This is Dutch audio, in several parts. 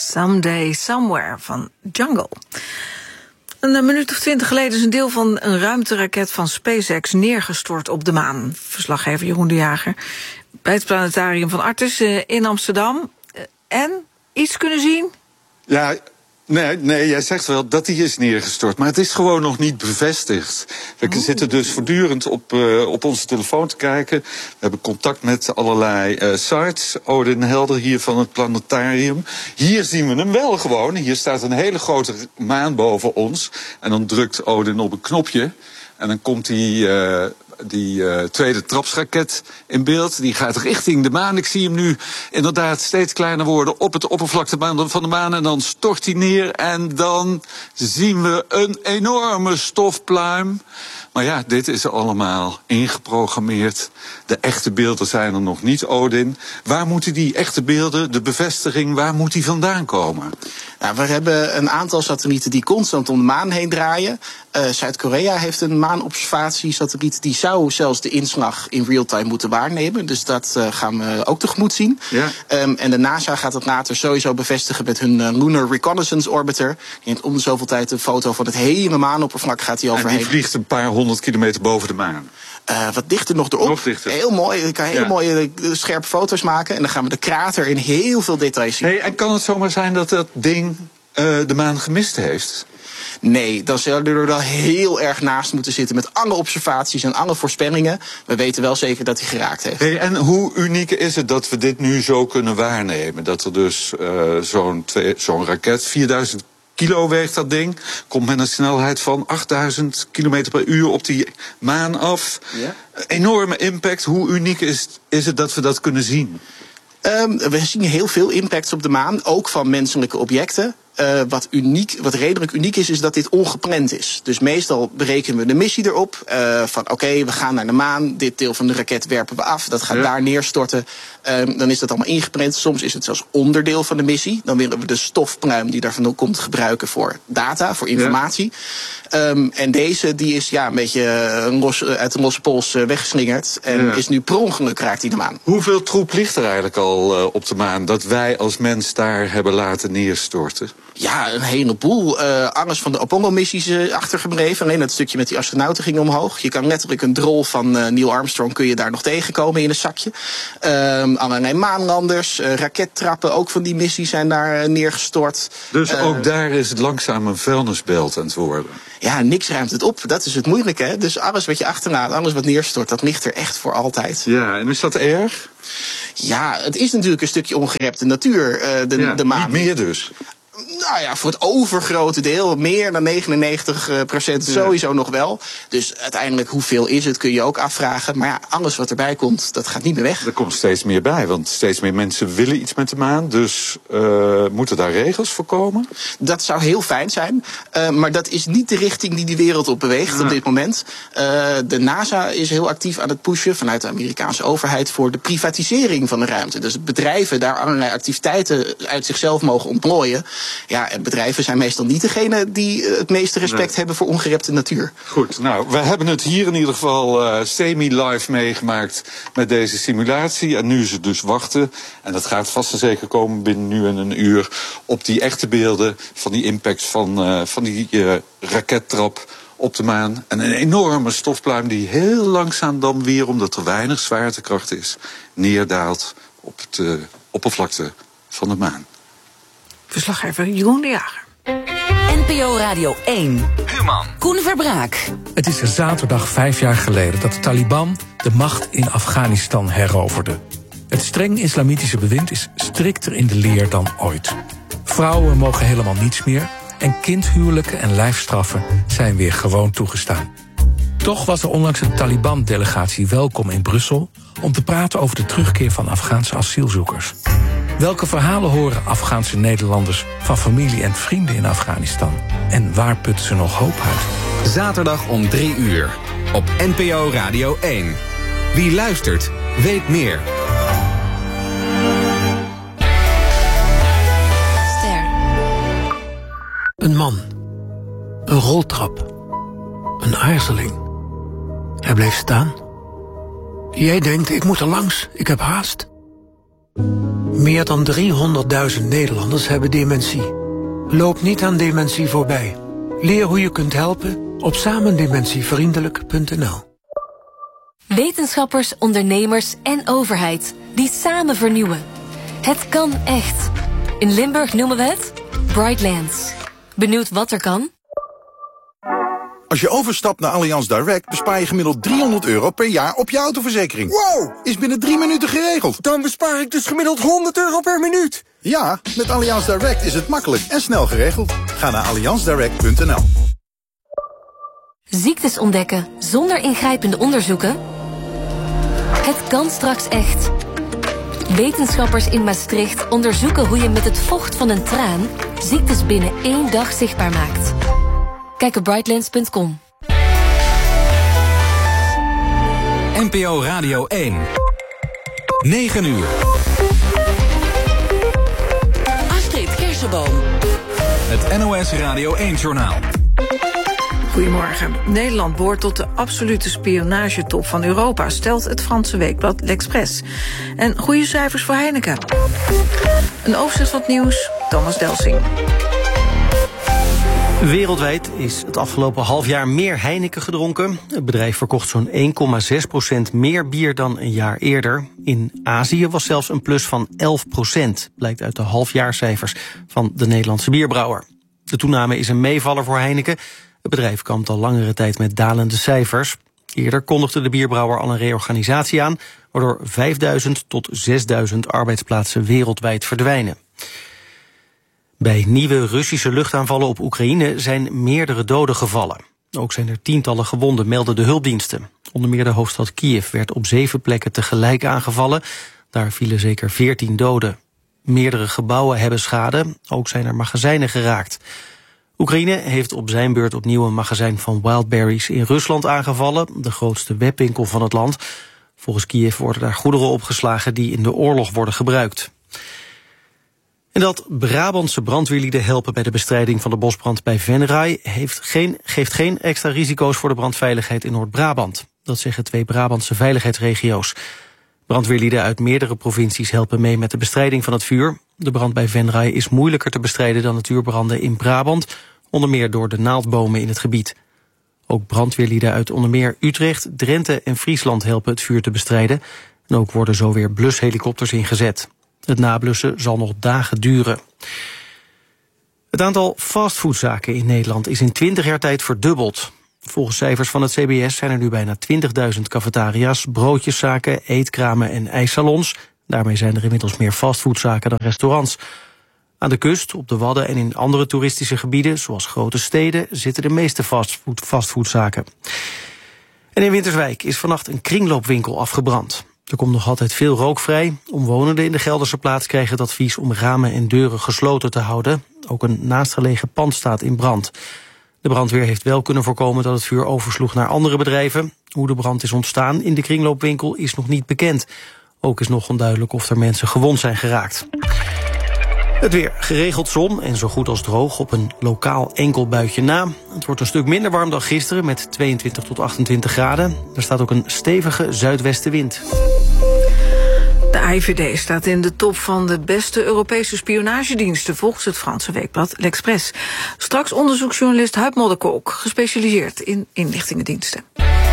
Someday, Somewhere van Jungle. Een minuut of 20 geleden is een deel van een ruimteraket van SpaceX neergestort op de maan. Verslaggever Jeroen de Jager bij het planetarium van Artes in Amsterdam. En iets kunnen zien? Ja, nee, jij zegt wel dat die is neergestort. Maar het is gewoon nog niet bevestigd. We zitten dus voortdurend op onze telefoon te kijken. We hebben contact met allerlei sites. Odin Helder hier van het planetarium. Hier zien we hem wel gewoon. Hier staat een hele grote maan boven ons. En dan drukt Odin op een knopje. En dan komt die tweede trapsraket in beeld. Die gaat richting de maan. Ik zie hem nu inderdaad steeds kleiner worden op het oppervlakte van de maan. En dan stort hij neer en dan zien we een enorme stofpluim. Maar ja, dit is allemaal ingeprogrammeerd. De echte beelden zijn er nog niet, Odin. Waar moeten die echte beelden, de bevestiging, waar moet die vandaan komen? Nou, we hebben een aantal satellieten die constant om de maan heen draaien. Zuid-Korea heeft een maanobservatiesatelliet. Die zou zelfs de inslag in real-time moeten waarnemen. Dus dat gaan we ook tegemoet zien. Ja. En de NASA gaat het later sowieso bevestigen met hun Lunar Reconnaissance Orbiter. Die neemt om de zoveel tijd een foto van het hele maanoppervlak gaat hij overheen. En die vliegt een paar 100 kilometer boven de maan. Wat dichter nog erop. Nog dichter. Heel mooi. Ik kan hele mooie scherpe foto's maken. En dan gaan we de krater in heel veel details zien. Hey, en kan het zomaar zijn dat dat ding de maan gemist heeft? Nee, dan zouden we er wel heel erg naast moeten zitten met alle observaties en alle voorspellingen. We weten wel zeker dat hij geraakt heeft. Hey, en hoe uniek is het dat we dit nu zo kunnen waarnemen? Dat er dus zo'n raket, 4000 kilo weegt dat ding, komt met een snelheid van 8000 kilometer per uur op die maan af. Ja. Enorme impact. Hoe uniek is het dat we dat kunnen zien? We zien heel veel impacts op de maan, ook van menselijke objecten. Wat redelijk uniek is dat dit ongepland is. Dus meestal berekenen we de missie erop. Van oké, we gaan naar de maan. Dit deel van de raket werpen we af. Dat gaat daar neerstorten. Dan is dat allemaal ingepland. Soms is het zelfs onderdeel van de missie. Dan willen we de stofpluim die daarvan komt gebruiken voor data, voor informatie. En deze die is een beetje uit de losse pols weggeslingerd. En is nu per ongeluk raakt hij de maan. Hoeveel troep ligt er eigenlijk al op de maan dat wij als mens daar hebben laten neerstorten? Ja, een heleboel. Alles van de Apollo-missies achtergebleven. Alleen dat stukje met die astronauten ging omhoog. Je kan letterlijk een drol van Neil Armstrong kun je daar nog tegenkomen in een zakje. Allerlei maanlanders, rakettrappen, ook van die missies zijn daar neergestort. Dus ook daar is het langzaam een vuilnisbelt aan het worden. Ja, niks ruimt het op. Dat is het moeilijke, hè? Dus alles wat je achterlaat, alles wat neerstort, dat ligt er echt voor altijd. Ja, en is dat erg? Ja, het is natuurlijk een stukje ongerepte natuur, de maan. Niet meer dus? Nou ja, voor het overgrote deel, meer dan 99% sowieso nog wel. Dus uiteindelijk, hoeveel is het, kun je ook afvragen. Maar ja, alles wat erbij komt, dat gaat niet meer weg. Er komt steeds meer bij, want steeds meer mensen willen iets met de maan. Dus moeten daar regels voor komen? Dat zou heel fijn zijn. Maar dat is niet de richting die wereld op beweegt op dit moment. De NASA is heel actief aan het pushen vanuit de Amerikaanse overheid voor de privatisering van de ruimte. Dus bedrijven daar allerlei activiteiten uit zichzelf mogen ontplooien. Ja, en bedrijven zijn meestal niet degene die het meeste respect hebben voor ongerepte natuur. Goed, nou, we hebben het hier in ieder geval semi-live meegemaakt met deze simulatie. En nu is het dus wachten. En dat gaat vast en zeker komen binnen nu en een uur op die echte beelden van die impact van die rakettrap op de maan. En een enorme stofpluim die heel langzaam dan weer, omdat er weinig zwaartekracht is, neerdaalt op de oppervlakte van de maan. Verslaggever Jeroen de Jager. NPO Radio 1. Human. Koen Verbraak. Het is zaterdag 5 jaar geleden dat de Taliban de macht in Afghanistan heroverde. Het streng islamitische bewind is strikter in de leer dan ooit. Vrouwen mogen helemaal niets meer en kindhuwelijken en lijfstraffen zijn weer gewoon toegestaan. Toch was er onlangs een Taliban-delegatie welkom in Brussel om te praten over de terugkeer van Afghaanse asielzoekers. Welke verhalen horen Afghaanse Nederlanders van familie en vrienden in Afghanistan? En waar putten ze nog hoop uit? Zaterdag om 3 uur op NPO Radio 1. Wie luistert, weet meer. Ster. Een man. Een roltrap. Een aarzeling. Hij bleef staan. Jij denkt, ik moet er langs, ik heb haast. Meer dan 300.000 Nederlanders hebben dementie. Loop niet aan dementie voorbij. Leer hoe je kunt helpen op samendementievriendelijk.nl. Wetenschappers, ondernemers en overheid die samen vernieuwen. Het kan echt. In Limburg noemen we het Brightlands. Benieuwd wat er kan? Als je overstapt naar Allianz Direct bespaar je gemiddeld €300 per jaar op je autoverzekering. Wow! Is binnen 3 minuten geregeld. Dan bespaar ik dus gemiddeld €100 per minuut. Ja, met Allianz Direct is het makkelijk en snel geregeld. Ga naar allianzdirect.nl. Ziektes ontdekken zonder ingrijpende onderzoeken? Het kan straks echt. Wetenschappers in Maastricht onderzoeken hoe je met het vocht van een traan ziektes binnen 1 dag zichtbaar maakt. Kijk op brightlands.com. NPO Radio 1. 9 uur. Astrid Kersenboom. Het NOS Radio 1-journaal. Goedemorgen. Nederland behoort tot de absolute spionagetop van Europa, stelt het Franse weekblad L'Express. En goede cijfers voor Heineken. Een overzicht van het nieuws, Thomas Delsing. Wereldwijd is het afgelopen half jaar meer Heineken gedronken. Het bedrijf verkocht zo'n 1,6% meer bier dan een jaar eerder. In Azië was zelfs een plus van 11%, blijkt uit de halfjaarcijfers van de Nederlandse bierbrouwer. De toename is een meevaller voor Heineken. Het bedrijf kampt al langere tijd met dalende cijfers. Eerder kondigde de bierbrouwer al een reorganisatie aan, waardoor 5.000 tot 6.000 arbeidsplaatsen wereldwijd verdwijnen. Bij nieuwe Russische luchtaanvallen op Oekraïne zijn meerdere doden gevallen. Ook zijn er tientallen gewonden, melden de hulpdiensten. Onder meer de hoofdstad Kiev werd op 7 plekken tegelijk aangevallen. Daar vielen zeker 14 doden. Meerdere gebouwen hebben schade, ook zijn er magazijnen geraakt. Oekraïne heeft op zijn beurt opnieuw een magazijn van Wildberries in Rusland aangevallen, de grootste webwinkel van het land. Volgens Kiev worden daar goederen opgeslagen die in de oorlog worden gebruikt. En dat Brabantse brandweerlieden helpen bij de bestrijding van de bosbrand bij Venray geeft geen extra risico's voor de brandveiligheid in Noord-Brabant. Dat zeggen 2 Brabantse veiligheidsregio's. Brandweerlieden uit meerdere provincies helpen mee met de bestrijding van het vuur. De brand bij Venray is moeilijker te bestrijden dan natuurbranden in Brabant, onder meer door de naaldbomen in het gebied. Ook brandweerlieden uit onder meer Utrecht, Drenthe en Friesland helpen het vuur te bestrijden. En ook worden zo weer blushelikopters ingezet. Het nablussen zal nog dagen duren. Het aantal fastfoodzaken in Nederland is in 20 jaar tijd verdubbeld. Volgens cijfers van het CBS zijn er nu bijna 20.000 cafetaria's, broodjeszaken, eetkramen en ijssalons. Daarmee zijn er inmiddels meer fastfoodzaken dan restaurants. Aan de kust, op de Wadden en in andere toeristische gebieden, zoals grote steden, zitten de meeste fastfoodzaken. En in Winterswijk is vannacht een kringloopwinkel afgebrand. Er komt nog altijd veel rook vrij. Omwonenden in de Gelderse plaats krijgen het advies om ramen en deuren gesloten te houden. Ook een naastgelegen pand staat in brand. De brandweer heeft wel kunnen voorkomen dat het vuur oversloeg naar andere bedrijven. Hoe de brand is ontstaan in de kringloopwinkel is nog niet bekend. Ook is nog onduidelijk of er mensen gewond zijn geraakt. Het weer, geregeld zon en zo goed als droog op een lokaal enkel buitje na. Het wordt een stuk minder warm dan gisteren met 22 tot 28 graden. Er staat ook een stevige zuidwestenwind. De AIVD staat in de top van de beste Europese spionagediensten, volgens het Franse weekblad L'Express. Straks onderzoeksjournalist Huib Modderkolk, gespecialiseerd in inlichtingendiensten.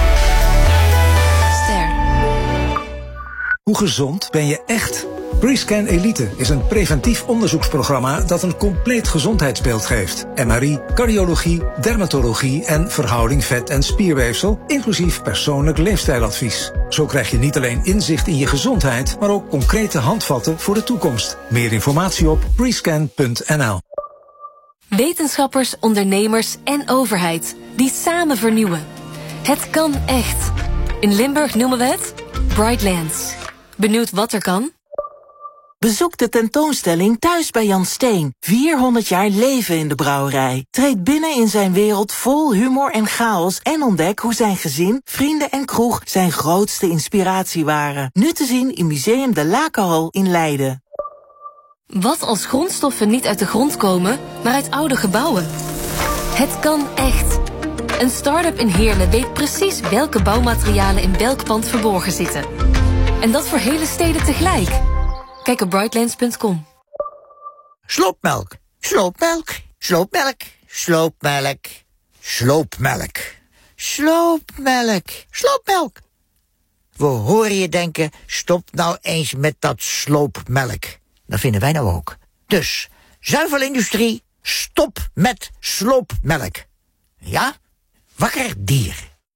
Hoe gezond ben je echt? Prescan Elite is een preventief onderzoeksprogramma dat een compleet gezondheidsbeeld geeft. MRI, cardiologie, dermatologie en verhouding vet- en spierweefsel, inclusief persoonlijk leefstijladvies. Zo krijg je niet alleen inzicht in je gezondheid, maar ook concrete handvatten voor de toekomst. Meer informatie op prescan.nl. Wetenschappers, ondernemers en overheid die samen vernieuwen. Het kan echt. In Limburg noemen we het Brightlands. Benieuwd wat er kan? Bezoek de tentoonstelling Thuis bij Jan Steen. 400 jaar leven in de brouwerij. Treed binnen in zijn wereld vol humor en chaos en ontdek hoe zijn gezin, vrienden en kroeg zijn grootste inspiratie waren. Nu te zien in Museum de Lakenhal in Leiden. Wat als grondstoffen niet uit de grond komen, maar uit oude gebouwen? Het kan echt. Een start-up in Heerlen weet precies welke bouwmaterialen in welk pand verborgen zitten. En dat voor hele steden tegelijk. Kijk op brightlands.com. Sloopmelk, sloopmelk, sloopmelk, sloopmelk, sloopmelk, sloopmelk, sloopmelk. We horen je denken, stop nou eens met dat sloopmelk. Dat vinden wij nou ook. Dus, zuivelindustrie, stop met sloopmelk. Ja? Wakker dier.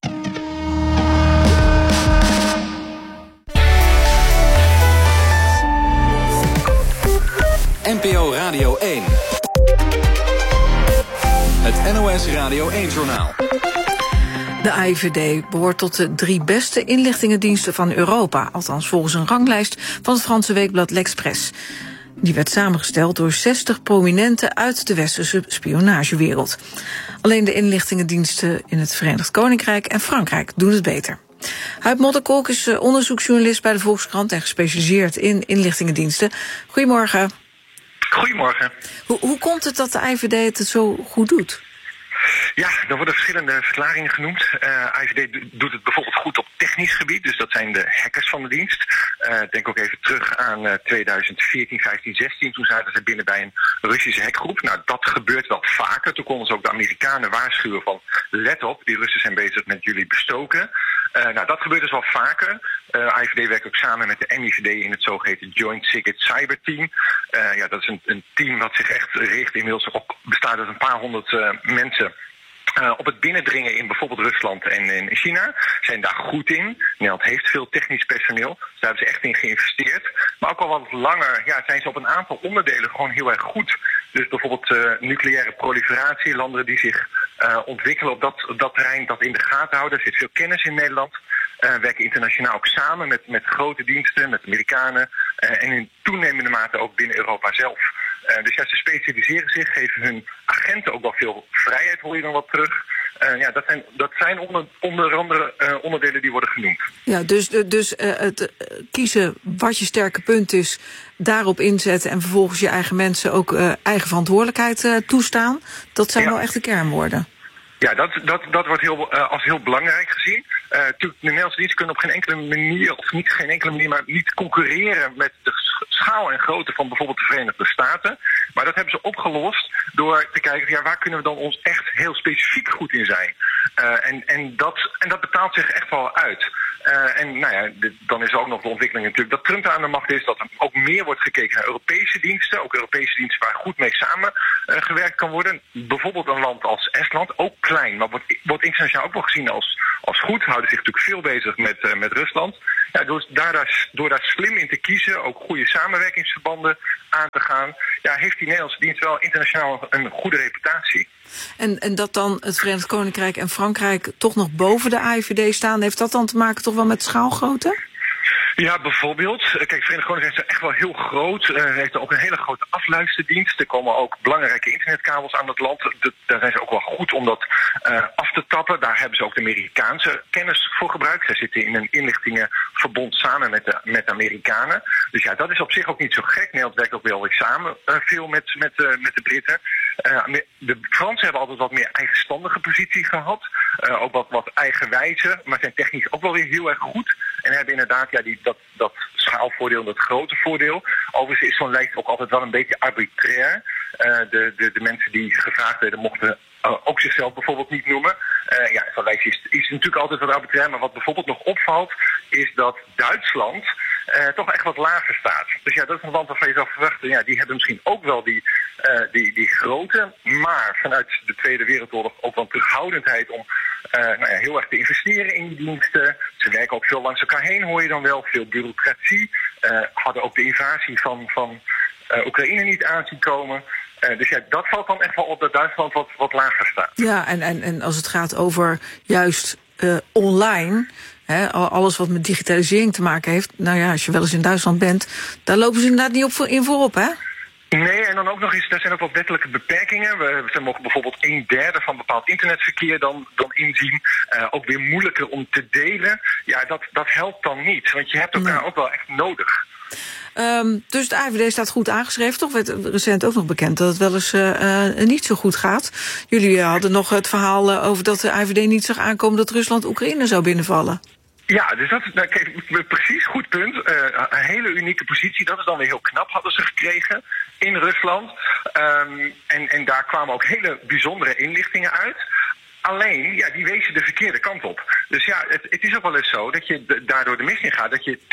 NPO Radio 1. Het NOS Radio 1-journaal. De AIVD behoort tot de 3 beste inlichtingendiensten van Europa. Althans volgens een ranglijst van het Franse weekblad L'Express. Die werd samengesteld door 60 prominenten uit de westerse spionagewereld. Alleen de inlichtingendiensten in het Verenigd Koninkrijk en Frankrijk doen het beter. Huib Modderkolk is onderzoeksjournalist bij de Volkskrant en gespecialiseerd in inlichtingendiensten. Goedemorgen. Goedemorgen. Hoe komt het dat de AIVD het zo goed doet? Ja, er worden verschillende verklaringen genoemd. AIVD doet het bijvoorbeeld goed op technisch gebied, dus dat zijn de hackers van de dienst. Denk ook even terug aan 2014, 15, 16, toen zaten ze binnen bij een Russische hackgroep. Nou, dat gebeurt wel vaker. Toen konden ze ook de Amerikanen waarschuwen van let op, die Russen zijn bezig met jullie bestoken. Nou, dat gebeurt dus wel vaker. AIVD werkt ook samen met de MIVD in het zogeheten Joint Secret Cyber Team. Ja, dat is een team wat zich echt richt, inmiddels ook bestaat uit een paar honderd mensen. Op het binnendringen in bijvoorbeeld Rusland en in China zijn daar goed in. Nederland heeft veel technisch personeel, dus daar hebben ze echt in geïnvesteerd. Maar ook al wat langer zijn ze op een aantal onderdelen gewoon heel erg goed. Dus bijvoorbeeld nucleaire proliferatie, landen die zich ontwikkelen op dat terrein, dat in de gaten houden. Er zit veel kennis in Nederland. Werken internationaal ook samen met grote diensten, met Amerikanen en in toenemende mate ook binnen Europa zelf. Dus ja, ze specialiseren zich, geven hun agenten ook wel veel vrijheid, hoor je dan wat terug. Ja, dat zijn onder andere onderdelen die worden genoemd. Ja, dus het kiezen wat je sterke punt is, daarop inzetten en vervolgens je eigen mensen ook eigen verantwoordelijkheid toestaan. Dat zijn wel echt de kernwoorden. Ja, dat wordt als heel belangrijk gezien. Natuurlijk, de Nederlandse diensten kunnen op geen enkele manier, of niet geen enkele manier, maar niet concurreren met de schaal en grootte van bijvoorbeeld de Verenigde Staten. Maar dat hebben ze opgelost door te kijken, ja, waar kunnen we dan ons echt heel specifiek goed in zijn? En dat betaalt zich echt wel uit. En nou ja, dan is er ook nog de ontwikkeling natuurlijk dat Trump aan de macht is, dat er ook meer wordt gekeken naar Europese diensten, ook Europese diensten waar goed mee samengewerkt kan worden. Bijvoorbeeld een land als Estland, ook klein, maar wordt internationaal ook wel gezien als goed, houden zich natuurlijk veel bezig met Rusland. Ja, door daar slim in te kiezen, ook goede samenwerkingsverbanden aan te gaan, ja, heeft die Nederlandse dienst wel internationaal een goede reputatie. En dat dan het Verenigd Koninkrijk en Frankrijk toch nog boven de AIVD staan, heeft dat dan te maken toch wel met schaalgrootte? Ja, bijvoorbeeld. Kijk, het Verenigd Koninkrijk is echt wel heel groot. Heeft ook een hele grote afluisterdienst. Er komen ook belangrijke internetkabels aan het land. Daar zijn ze ook wel goed om dat af te tappen. Daar hebben ze ook de Amerikaanse kennis voor gebruikt. Zij zitten in een inlichtingenverbond samen met de Amerikanen. Dus ja, dat is op zich ook niet zo gek. Nederland werkt ook wel weer samen veel met de Britten. De Fransen hebben altijd wat meer eigenstandige positie gehad. Ook wat eigenwijze, maar zijn technisch ook wel weer heel erg goed. En hebben inderdaad dat schaalvoordeel, dat grote voordeel. Overigens is zo'n lijst ook altijd wel een beetje arbitrair. De mensen die gevraagd werden mochten ook zichzelf bijvoorbeeld niet noemen. Ja, zo'n lijst is natuurlijk altijd wat arbitrair. Maar wat bijvoorbeeld nog opvalt, is dat Duitsland toch echt wat lager staat. Dus ja, dat is een land waarvan je zou verwachten, ja, die hebben misschien ook wel die grote, maar vanuit de Tweede Wereldoorlog ook wel terughoudendheid om heel erg te investeren in die diensten. Ze werken ook veel langs elkaar heen, hoor je dan wel. Veel bureaucratie. Hadden ook de invasie van Oekraïne niet aan zien komen. Dus ja, dat valt dan echt wel op dat Duitsland wat lager staat. Ja, en als het gaat over juist online, alles wat met digitalisering te maken heeft, nou ja, als je wel eens in Duitsland bent, daar lopen ze inderdaad niet in voorop, hè? Nee, en dan ook nog eens, er zijn ook wat wettelijke beperkingen. We mogen bijvoorbeeld 1/3 van bepaald internetverkeer dan inzien. Ook weer moeilijker om te delen. Ja, dat helpt dan niet, want je hebt elkaar ook wel echt nodig. Dus de AIVD staat goed aangeschreven. Toch werd recent ook nog bekend dat het wel eens niet zo goed gaat. Jullie hadden nog het verhaal over dat de AIVD niet zag aankomen dat Rusland Oekraïne zou binnenvallen. Ja, dus kijk, precies, goed punt. Een hele unieke positie, dat is dan weer heel knap, hadden ze gekregen in Rusland. En daar kwamen ook hele bijzondere inlichtingen uit. Alleen, ja, die wezen de verkeerde kant op. Dus ja, het is ook wel eens zo dat je daardoor de mis in gaat, dat je